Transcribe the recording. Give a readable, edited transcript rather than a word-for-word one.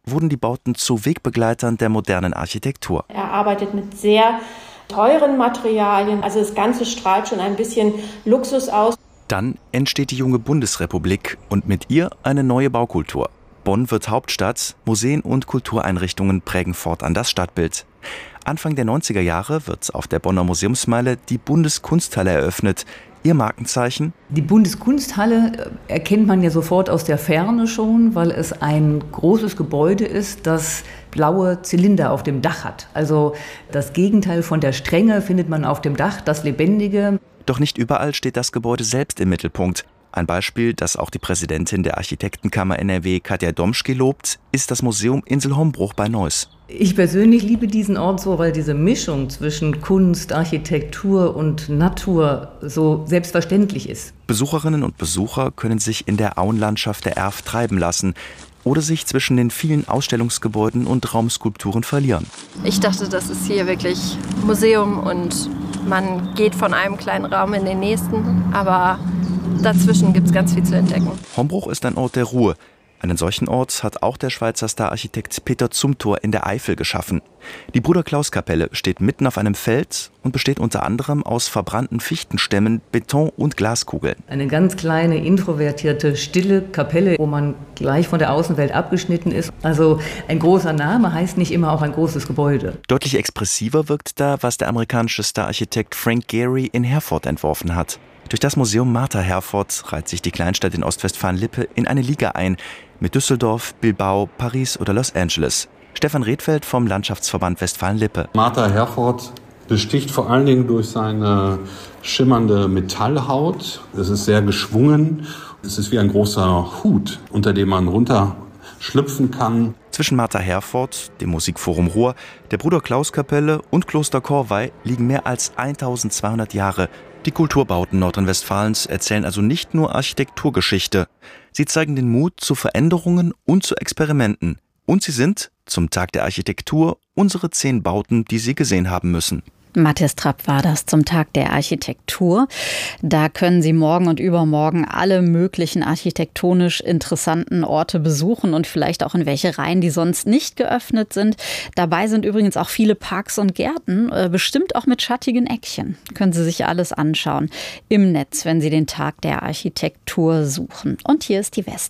wurden die Bauten zu Wegbegleitern der modernen Architektur. Er arbeitet mit sehr teuren Materialien, also das Ganze strahlt schon ein bisschen Luxus aus. Dann entsteht die junge Bundesrepublik und mit ihr eine neue Baukultur. Bonn wird Hauptstadt, Museen und Kultureinrichtungen prägen fortan das Stadtbild. Anfang der 90er Jahre wird auf der Bonner Museumsmeile die Bundeskunsthalle eröffnet. Ihr Markenzeichen? Die Bundeskunsthalle erkennt man ja sofort aus der Ferne schon, weil es ein großes Gebäude ist, das blaue Zylinder auf dem Dach hat. Also das Gegenteil von der Strenge findet man auf dem Dach, das Lebendige. Doch nicht überall steht das Gebäude selbst im Mittelpunkt. Ein Beispiel, das auch die Präsidentin der Architektenkammer NRW, Katja Domschke, lobt, ist das Museum Insel-Hombruch bei Neuss. Ich persönlich liebe diesen Ort so, weil diese Mischung zwischen Kunst, Architektur und Natur so selbstverständlich ist. Besucherinnen und Besucher können sich in der Auenlandschaft der Erft treiben lassen oder sich zwischen den vielen Ausstellungsgebäuden und Raumskulpturen verlieren. Ich dachte, das ist hier wirklich Museum und man geht von einem kleinen Raum in den nächsten, aber dazwischen gibt es ganz viel zu entdecken. Hombruch ist ein Ort der Ruhe. Einen solchen Ort hat auch der Schweizer Stararchitekt Peter Zumthor in der Eifel geschaffen. Die Bruder-Klaus-Kapelle steht mitten auf einem Feld und besteht unter anderem aus verbrannten Fichtenstämmen, Beton und Glaskugeln. Eine ganz kleine, introvertierte, stille Kapelle, wo man gleich von der Außenwelt abgeschnitten ist. Also ein großer Name heißt nicht immer auch ein großes Gebäude. Deutlich expressiver wirkt da, was der amerikanische Stararchitekt Frank Gehry in Herford entworfen hat. Durch das Museum Martha Herford reiht sich die Kleinstadt in Ostwestfalen-Lippe in eine Liga ein, mit Düsseldorf, Bilbao, Paris oder Los Angeles. Stefan Redfeld vom Landschaftsverband Westfalen-Lippe. Martha Herford besticht vor allen Dingen durch seine schimmernde Metallhaut. Es ist sehr geschwungen. Es ist wie ein großer Hut, unter dem man runterschlüpfen kann. Zwischen Martha Herford, dem Musikforum Ruhr, der Bruder-Klaus-Kapelle und Kloster Corvey liegen mehr als 1200 Jahre. Die Kulturbauten Nordrhein-Westfalens erzählen also nicht nur Architekturgeschichte. Sie zeigen den Mut zu Veränderungen und zu Experimenten. Und sie sind, zum Tag der Architektur, unsere 10 Bauten, die Sie gesehen haben müssen. Matthias Trapp war das zum Tag der Architektur. Da können Sie morgen und übermorgen alle möglichen architektonisch interessanten Orte besuchen und vielleicht auch in welche Reihen, die sonst nicht geöffnet sind. Dabei sind übrigens auch viele Parks und Gärten, bestimmt auch mit schattigen Eckchen. Können Sie sich alles anschauen im Netz, wenn Sie den Tag der Architektur suchen. Und hier ist die West.